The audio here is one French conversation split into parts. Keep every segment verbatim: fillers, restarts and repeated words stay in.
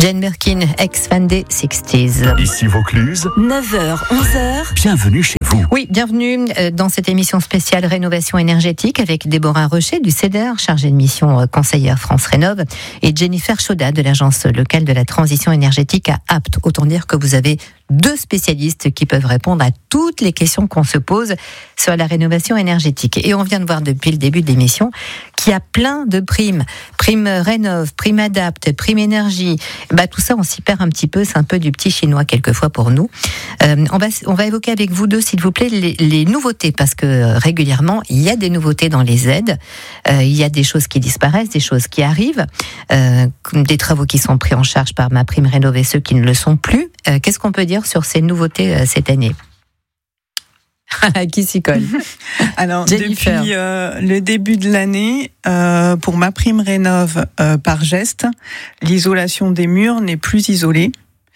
Jane Birkin, ex-fan des sixties. Ici Vaucluse. neuf heures, onze heures. Bienvenue chez vous. Oui, bienvenue dans cette émission spéciale rénovation énergétique avec Déborah Rocher du C E D E R, chargée de mission conseillère France Rénov, et Jennifer Chaudat de l'agence locale de la transition énergétique à Apt. Autant dire que vous avez deux spécialistes qui peuvent répondre à toutes les questions qu'on se pose sur la rénovation énergétique. Et on vient de voir depuis le début de l'émission qu'il y a plein de primes. Prime Rénov, prime Adapt, prime énergie. Bah, tout ça, on s'y perd un petit peu. C'est un peu du petit chinois quelquefois pour nous. Euh, on va, on va évoquer avec vous deux, s'il vous plaît, les, les nouveautés, parce que régulièrement, il y a des nouveautés dans les aides. Euh, il y a des choses qui disparaissent, des choses qui arrivent, euh, des travaux qui sont pris en charge par Ma Prime Rénov et ceux qui ne le sont plus. Euh, qu'est-ce qu'on peut dire sur ces nouveautés euh, cette année? Qui s'y colle? Alors, Jennifer. depuis euh, le début de l'année, euh, pour Ma Prime Rénov euh, par geste, l'isolation des murs n'est plus isolée,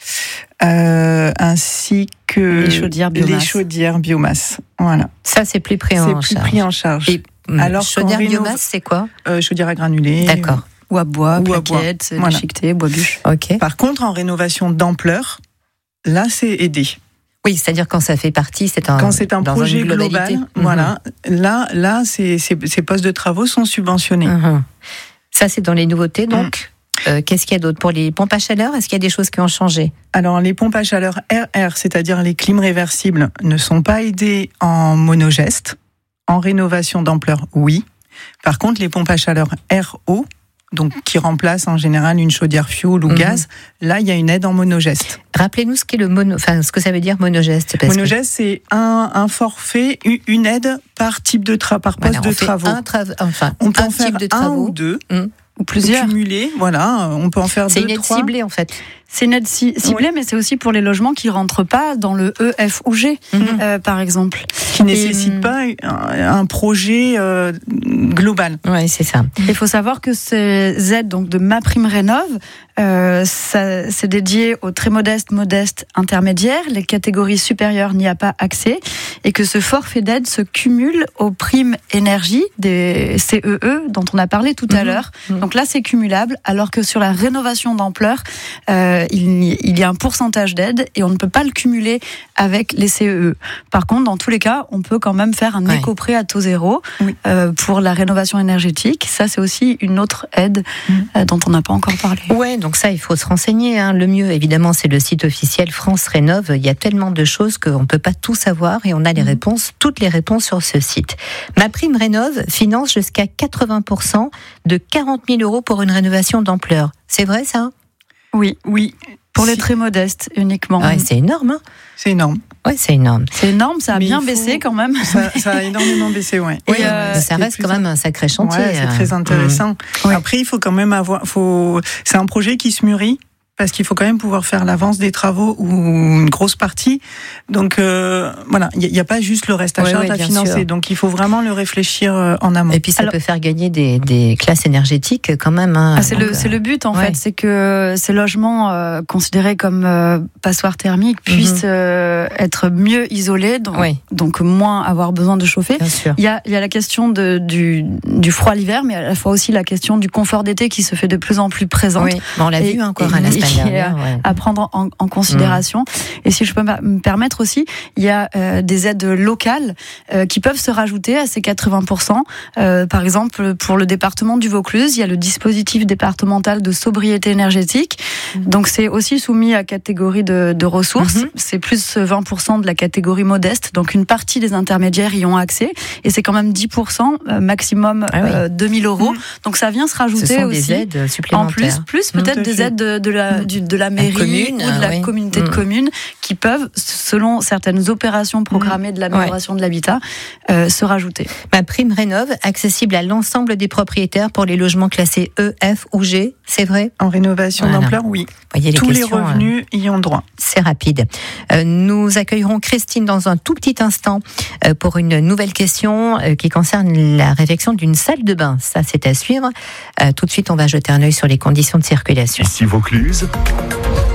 euh, ainsi que Les chaudières biomasse. les chaudières biomasse. Voilà. Ça, c'est plus pris C'est en plus charge. pris en charge. Et Alors chaudière qu'en rénov- biomasse, c'est quoi? Euh, chaudière à granulés. D'accord. Ou à bois, Ou à bois. plaquettes, Voilà. déchiqueté, bois bûche. Ok. Par contre, en rénovation d'ampleur, là, c'est aidé. Oui, c'est-à-dire quand ça fait partie, c'est un Quand c'est un dans projet une globalité. global, voilà, là, là, ces, ces, ces postes de travaux sont subventionnés. Mhm. Ça, c'est dans les nouveautés. Donc, mmh. euh, qu'est-ce qu'il y a d'autre pour les pompes à chaleur? Est-ce qu'il y a des choses qui ont changé? Alors, les pompes à chaleur R R, c'est-à-dire les clims réversibles, ne sont pas aidées en monogeste. En rénovation d'ampleur, oui. Par contre, les pompes à chaleur R O, donc qui remplacent en général une chaudière fioul ou Mhm. gaz, là, il y a une aide en monogeste. Rappelez-nous ce qu'est le mono, enfin ce que ça veut dire monogeste. Parce Monogeste, c'est un, un forfait, une aide par type de tra- par que, poste voilà, on de fait travaux. un trava- enfin, On peut un en faire type de un travaux ou deux, Mmh. Ou plusieurs. cumulés, voilà, on peut en faire C'est deux, une aide trois. ciblée en fait. C'est une aide ci- ciblée, mais c'est aussi pour les logements qui rentrent pas dans le E, F ou G, Mhm. euh, par exemple. Qui ne nécessite Et, pas un, un projet euh, global. Oui, c'est ça. Il faut savoir que ces aides donc de Ma Prime Rénov, euh, ça, c'est dédié aux très modestes, modestes, intermédiaires. Les catégories supérieures n'y a pas accès, et que ce forfait d'aide se cumule aux primes énergie des C E E dont on a parlé tout à Mhm. l'heure. Mhm. Donc là, c'est cumulable, alors que sur la rénovation d'ampleur, euh, il, y- il y a un pourcentage d'aide et on ne peut pas le cumuler avec les C E E. Par contre, dans tous les cas, on peut quand même faire un Ouais. éco-prêt à taux zéro Oui. euh, pour la rénovation énergétique. Ça, c'est aussi une autre aide euh, dont on n'a pas encore parlé. Ouais, donc ça, il faut se renseigner. Hein. Le mieux, évidemment, c'est le site officiel France Rénov. Il y a tellement de choses qu'on ne peut pas tout savoir et on a les Mhm. réponses, toutes les réponses sur ce site. Ma Prime Rénov finance jusqu'à quatre-vingts pour cent de quarante mille euros pour une rénovation d'ampleur. C'est vrai, ça? Oui, Oui, pour les Si- très modestes uniquement. Ouais, c'est énorme. Hein. c'est énorme. Ouais, c'est énorme. C'est énorme, ça a Mais bien il faut- baissé quand même. Ça, ça a énormément baissé, ouais. Et, Ouais, euh, ouais, ça c'est reste plus quand même un sacré chantier. Ouais, c'est très euh. intéressant. Oui. Après, il faut quand même avoir, faut, c'est un projet qui se mûrit. Parce qu'il faut quand même pouvoir faire l'avance des travaux ou une grosse partie. Donc euh, voilà, il n'y a, a pas juste le reste à Ouais, charge ouais, à bien financer. sûr. Donc il faut vraiment le réfléchir euh, en amont. Et puis ça Alors- peut faire gagner des, des classes énergétiques quand même. Hein. Ah, c'est Donc, le, c'est le but en ouais. fait, c'est que ces logements euh, considérés comme euh, passoires thermiques puissent euh, être mieux isolés, donc, Oui. donc moins avoir besoin de chauffer. Bien sûr. Il y a, il y a la question de, du, du froid l'hiver, mais à la fois aussi la question du confort d'été qui se fait de plus en plus présente. Oui, bon, on l'a Et- vu encore et- à la semaine et- dernière. Ouais. À prendre en, en considération. Et si je peux me permettre aussi, il y a euh, des aides locales euh, qui peuvent se rajouter à ces quatre-vingts pour cent. Euh, par exemple, pour le département du Vaucluse, il y a le dispositif départemental de sobriété énergétique. Donc c'est aussi soumis à catégorie de, de ressources. Mhm. C'est plus vingt pour cent de la catégorie modeste. Donc une partie des intermédiaires y ont accès. Et c'est quand même dix pour cent euh, maximum Ah oui. euh, deux mille euros. Mhm. Donc ça vient se Ce rajouter sont aussi. des aides En supplémentaires. plus, plus peut-être Tout à des fait. aides de, de la, du- de la mairie commune, ou de la oui. communauté de Mm. communes qui peuvent, selon certaines opérations programmées de l'amélioration de l'habitat, euh, se rajouter. Ma Prime Rénov, accessible à l'ensemble des propriétaires pour les logements classés E, F ou G, c'est vrai? En rénovation Voilà. d'ampleur, oui. Voyez les Tous les questions, revenus y ont droit. euh, c'est rapide. Euh, nous accueillerons Christine dans un tout petit instant euh, pour une nouvelle question euh, qui concerne la réfection d'une salle de bain. Ça, c'est à suivre. Euh, tout de suite, on va jeter un œil sur les conditions de circulation. Ici Vaucluse.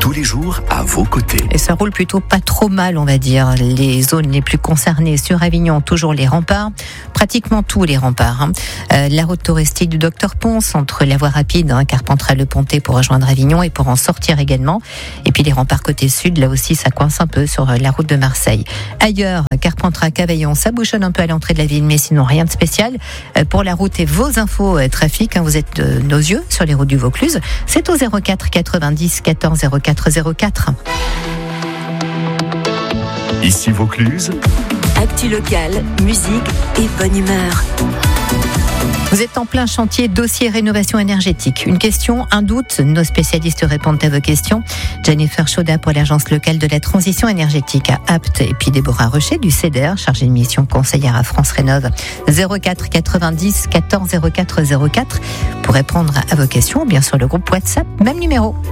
tous les jours à vos côtés. Et ça roule plutôt pas trop mal, on va dire. Les zones les plus concernées sur Avignon, toujours les remparts, pratiquement tous les remparts. Hein. Euh, la route touristique du Docteur Ponce, entre la voie rapide, hein, Carpentras-le-Pontet pour rejoindre Avignon et pour en sortir également. Et puis les remparts côté sud, là aussi ça coince un peu sur la route de Marseille. Ailleurs, Carpentras, Cavaillon, ça bouchonne un peu à l'entrée de la ville, mais sinon rien de spécial. Euh, pour la route et vos infos euh, trafic, hein, vous êtes de nos yeux sur les routes du Vaucluse. C'est au zéro quatre quatre-vingt-dix quatorze zéro quatre zéro quatre. Ici Vaucluse. Actu locale, musique et bonne humeur. Vous êtes en plein chantier dossier rénovation énergétique. Une question, un doute, nos spécialistes répondent à vos questions. Jennifer Chaudat pour l'agence locale de la transition énergétique à Apt et puis Déborah Rocher du C E D E R, chargée de mission conseillère à France Rénov. zéro quatre quatre-vingt-dix quatorze zéro quatre zéro quatre pour répondre à vos questions ou bien sur le groupe WhatsApp, même numéro.